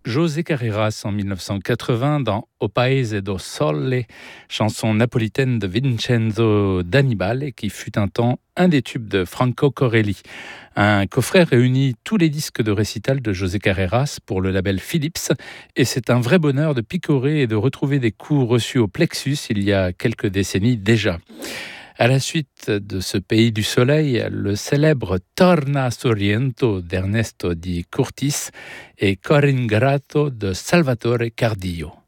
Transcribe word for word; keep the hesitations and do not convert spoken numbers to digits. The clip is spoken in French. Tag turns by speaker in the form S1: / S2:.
S1: José Carreras en mille neuf cent quatre-vingts dans O Paese do Sole, chanson napolitaine de Vincenzo D'Annibale qui fut un temps un des tubes de Franco Corelli. Un coffret réunit tous les disques de récital de José Carreras pour le label Philips et c'est un vrai bonheur de picorer et de retrouver des coups reçus au plexus il y a quelques décennies déjà. À la suite de ce pays du soleil, le célèbre Torna Sorrento d'Ernesto Di Curtis et Cor ingrato de Salvatore Cardillo.